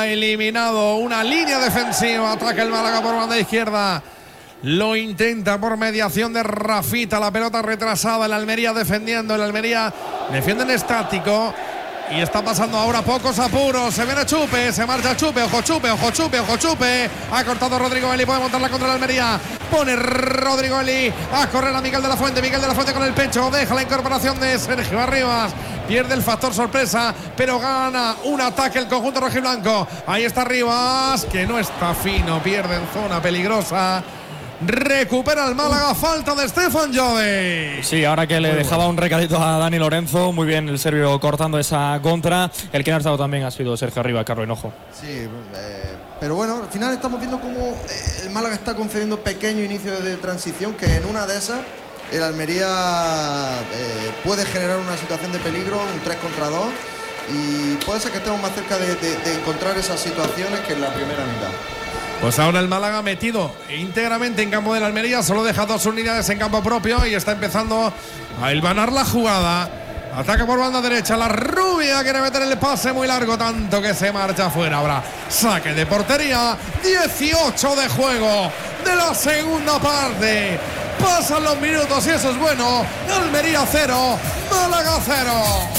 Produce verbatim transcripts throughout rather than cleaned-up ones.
ha eliminado una línea defensiva. Ataca el Málaga por banda izquierda. Lo intenta por mediación de Rafita. La pelota retrasada. El Almería defendiendo. El Almería defiende en estático. Y está pasando ahora pocos apuros. Se viene Chupe, se marcha Chupe. Ojo Chupe, ojo Chupe, ojo Chupe. Ha cortado Rodrigo Eli, puede montarla contra el Almería. Pone Rodrigo Eli a correr a Miguel de la Fuente. Miguel de la Fuente con el pecho. Deja la incorporación de Sergio Arribas. Pierde el factor sorpresa, pero gana un ataque el conjunto rojiblanco. Ahí está Arribas, que no está fino. Pierde en zona peligrosa. Recupera el Málaga, falta de Stefan Jove. Sí, ahora que le muy dejaba bueno. un recadito a Dani Lorenzo, muy bien el serbio cortando esa contra. El que ha estado también ha sido Sergio Arribas, Carlos Hinojo. Sí, eh, pero bueno, al final estamos viendo cómo eh, el Málaga está concediendo pequeño inicio de transición, que en una de esas el Almería eh, puede generar una situación de peligro, un tres contra dos, y puede ser que estemos más cerca de, de, de encontrar esas situaciones que en la primera mitad. Pues ahora el Málaga metido íntegramente en campo de la Almería, solo deja dos unidades en campo propio y está empezando a hilvanar la jugada. Ataca por banda derecha, la Rubia quiere meter el pase muy largo, tanto que se marcha afuera. Ahora saque de portería, dieciocho de juego de la segunda parte. Pasan los minutos y eso es bueno. Almería cero, Málaga cero.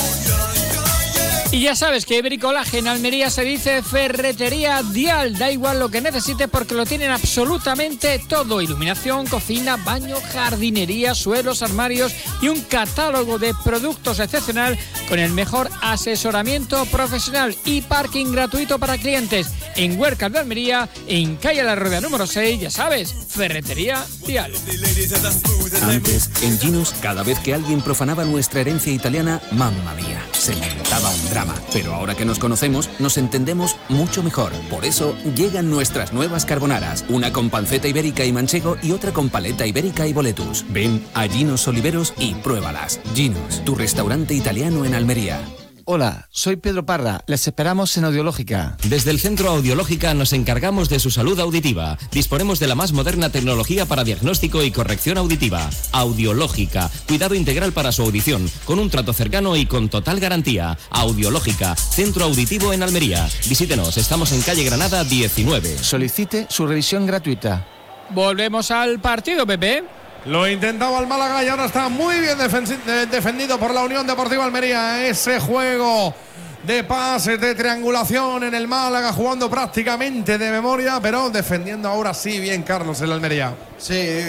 Y ya sabes que Bricolaje en Almería se dice Ferretería Dial. Da igual lo que necesites porque lo tienen absolutamente todo. Iluminación, cocina, baño, jardinería, suelos, armarios y un catálogo de productos excepcional con el mejor asesoramiento profesional y parking gratuito para clientes. En Huerca de Almería, en calle La Rueda número seis, ya sabes, Ferretería Dial. Antes, en Ginos, cada vez que alguien profanaba nuestra herencia italiana, mamma mía, se montaba un drama. Pero ahora que nos conocemos, nos entendemos mucho mejor. Por eso, llegan nuestras nuevas carbonaras. Una con panceta ibérica y manchego y otra con paleta ibérica y boletus. Ven a Ginos Oliveros y pruébalas. Ginos, tu restaurante italiano en Almería. Hola, soy Pedro Parra. Les esperamos en Audiológica. Desde el Centro Audiológica nos encargamos de su salud auditiva. Disponemos de la más moderna tecnología para diagnóstico y corrección auditiva. Audiológica, cuidado integral para su audición, con un trato cercano y con total garantía. Audiológica, Centro Auditivo en Almería. Visítenos, estamos en calle Granada diecinueve. Solicite su revisión gratuita. Volvemos al partido, Pepe. Lo intentaba el Málaga y ahora está muy bien defendido por la Unión Deportiva Almería. Ese juego de pases, de triangulación en el Málaga, jugando prácticamente de memoria, pero defendiendo ahora sí bien Carlos el Almería. Sí.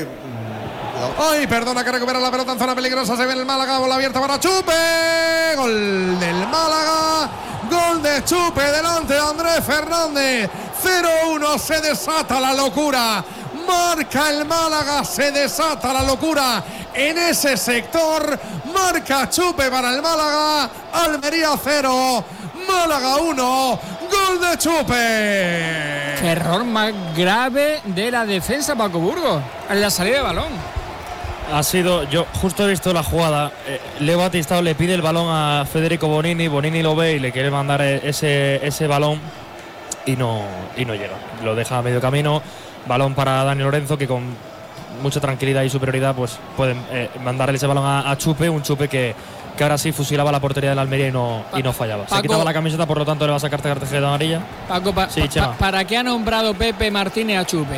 Ay, perdona, que recupera la pelota en zona peligrosa. Se viene el Málaga, bola abierta para Chupe. Gol del Málaga. Gol de Chupe delante de Andrés Fernández. cero uno, se desata la locura. Marca el Málaga, se desata la locura en ese sector. Marca Chupe para el Málaga. Almería cero, Málaga uno. Gol de Chupe. Qué error más grave de la defensa, Paco Burgos, en la salida de balón. Ha sido, yo justo he visto la jugada, eh, Leo Batistao le pide el balón a Federico Bonini, Bonini lo ve y le quiere mandar ese, ese balón y no, y no llega, lo deja a medio camino. Balón para Dani Lorenzo, que con mucha tranquilidad y superioridad pues pueden eh, mandarle ese balón a, a Chupe, un Chupe que, que ahora sí fusilaba la portería de la Almería y no, y no fallaba. Paco, se quitaba la camiseta, por lo tanto le va a sacar tarjeta amarilla. Paco, pa, sí, pa, ¿para qué ha nombrado Pepe Martínez a Chupe?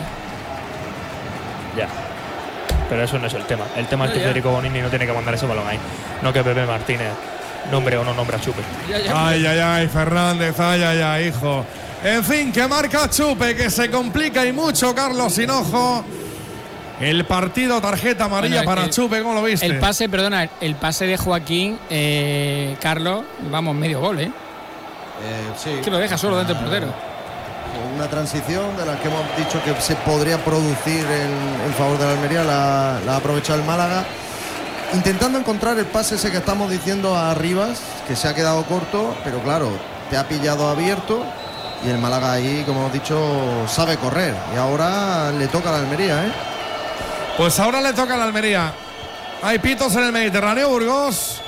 Ya, pero eso no es el tema. El tema no, es que ya. Federico Bonini no tiene que mandar ese balón ahí, no que Pepe Martínez nombre o no nombre a Chupe. Ya, ya. Ay, ay, ay, Fernández, ay, ay, ay, hijo. En fin, que marca Chupe, que se complica y mucho, Carlos Hinojo. El partido, tarjeta amarilla bueno, para el, Chupe, ¿cómo lo viste? El pase, perdona, el pase de Joaquín, eh, Carlos, vamos, medio gol, ¿eh? eh sí. Que lo deja solo dentro del portero. Una transición de la que hemos dicho que se podría producir en, en favor de la Almería, la, la ha aprovechado el Málaga. Intentando encontrar el pase ese que estamos diciendo a Rivas, que se ha quedado corto, pero claro, te ha pillado abierto. Y el Málaga ahí, como hemos dicho, sabe correr. Y ahora le toca a la Almería, ¿eh? Pues ahora le toca a la Almería. Hay pitos en el Mediterráneo, Burgos.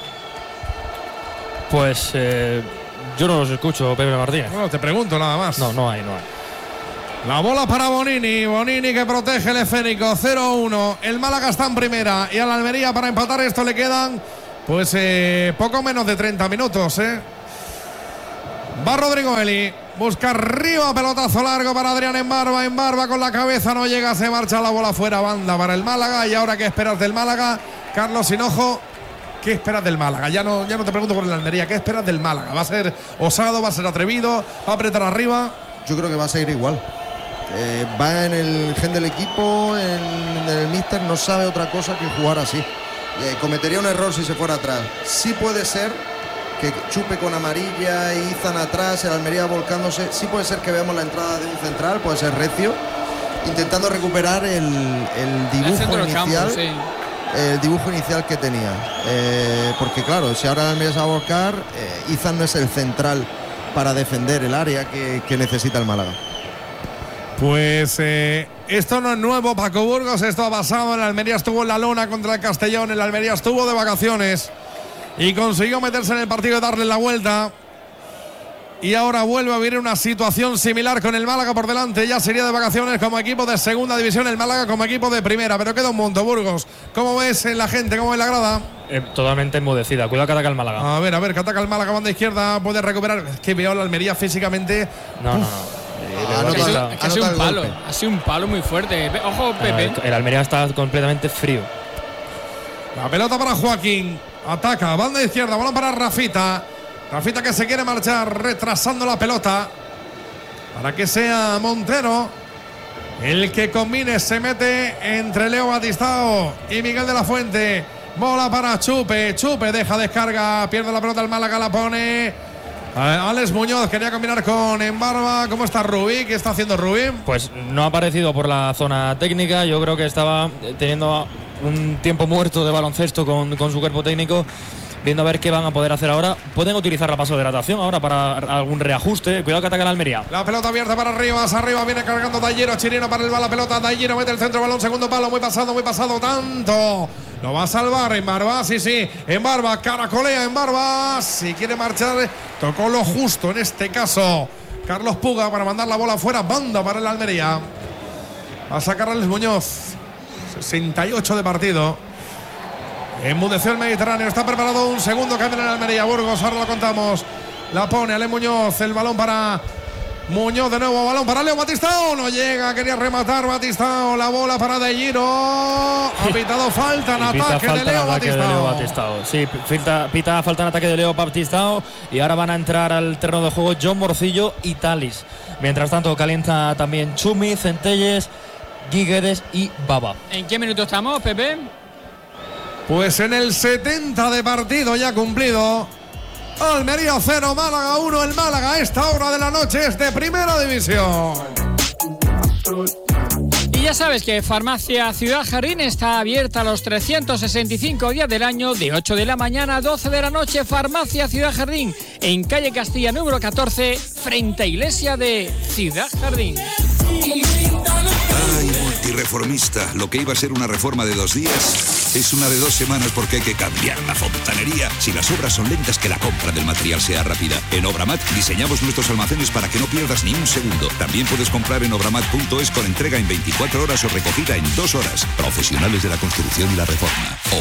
Pues eh, yo no los escucho, Pepe Martínez. Bueno, te pregunto nada más. No, no hay, no hay. La bola para Bonini. Bonini que protege el esférico. cero uno. El Málaga está en primera. Y a la Almería para empatar esto le quedan pues eh, poco menos de treinta minutos, ¿eh? Va Rodrigo Eli. Busca arriba, pelotazo largo para Adrián Embarba. Embarba con la cabeza no llega, se marcha la bola fuera, banda para el Málaga. Y ahora, ¿qué esperas del Málaga? Carlos Hinojo, ¿qué esperas del Málaga? Ya no, ya no te pregunto por el Almería, ¿qué esperas del Málaga? ¿Va a ser osado, va a ser atrevido, va a apretar arriba? Yo creo que va a seguir igual. Eh, va en el gen del equipo, en, en el míster no sabe otra cosa que jugar así. Eh, cometería un error si se fuera atrás. Sí puede ser que Chupe con amarilla y Izan atrás, el Almería volcándose. Sí puede ser que veamos la entrada de un central, puede ser Recio, intentando recuperar el, el dibujo el inicial. campo, sí. El dibujo inicial que tenía. Eh, porque claro, si ahora el Almería se va a volcar, eh, Izan no es el central para defender el área que, que necesita el Málaga. Pues eh, esto no es nuevo, Paco Burgos, esto ha pasado. El Almería estuvo en la lona contra el Castellón, el Almería estuvo de vacaciones y consiguió meterse en el partido y darle la vuelta. Y ahora vuelve a vivir una situación similar con el Málaga por delante. Ya sería de vacaciones como equipo de segunda división, el Málaga como equipo de primera. Pero queda un mundo, Burgos. ¿Cómo ves la gente? ¿Cómo ves la grada? Eh, totalmente enmudecida. Cuidado que ataca el Málaga. A ver, a ver, que ataca el Málaga, banda izquierda, puede recuperar. Es que veo la Almería físicamente. No, no, no. Ah, Es, anota- es que ha sido anota un el palo, golpe. ha sido un palo muy fuerte. Ojo, No, Pepe. el, el Almería está completamente frío. La pelota para Joaquín. Ataca, banda izquierda, balón para Rafita. Rafita que se quiere marchar, retrasando la pelota. Para que sea Montero el que combine, se mete entre Leo Batistao y Miguel de la Fuente. Bola para Chupe. Chupe deja descarga, pierde la pelota el Málaga, la pone Alex Muñoz. Quería combinar con Embarba. ¿Cómo está Rubí? ¿Qué está haciendo Rubí? Pues no ha aparecido por la zona técnica. Yo creo que estaba teniendo un tiempo muerto de baloncesto con, con su cuerpo técnico, viendo a ver qué van a poder hacer ahora. Pueden utilizar la paso de hidratación ahora para algún reajuste. Cuidado que ataca el Almería. La pelota abierta para arriba, arriba viene cargando Dayero, Chirino para el bala, pelota, Dayero mete el centro, balón, segundo palo, muy pasado, muy pasado, tanto. Lo va a salvar Embarba, sí, sí, Embarba, caracolea Embarba, si quiere marchar, tocó lo justo en este caso. Carlos Puga para mandar la bola afuera, banda para el Almería. Va a sacar a Alex Muñoz, sesenta y ocho de partido. Enmudeció el Mediterráneo, está preparado un segundo cambio en el Almería. Burgos, ahora lo contamos. La pone Ale Muñoz, el balón para Muñoz, de nuevo balón para Leo Batistao. No llega, quería rematar Batistao. La bola para De Giro. Ha pitado falta en Pita ataque, falta de, Leo en ataque de Leo Batistao. Batistao. Sí, pita, pita falta en ataque de Leo Batistao. Y ahora van a entrar al terreno de juego John Morcillo y Talis. Mientras tanto calienta también Chumi, Centelles, Guiguedes y Baba. ¿En qué minuto estamos, Pepe? Pues en el setenta de partido ya cumplido. Almería cero, Málaga uno. El Málaga a esta hora de la noche es de primera división. Y ya sabes que Farmacia Ciudad Jardín está abierta los trescientos sesenta y cinco días del año, de ocho de la mañana a doce de la noche. Farmacia Ciudad Jardín, en calle Castilla número catorce, frente a Iglesia de Ciudad Jardín. Ay, multireformista. Lo que iba a ser una reforma de dos días es una de dos semanas porque hay que cambiar la fontanería. Si las obras son lentas, que la compra del material sea rápida. En Obramat diseñamos nuestros almacenes para que no pierdas ni un segundo. También puedes comprar en obramat punto es con entrega en veinticuatro horas o recogida en dos horas. Profesionales de la construcción y la reforma.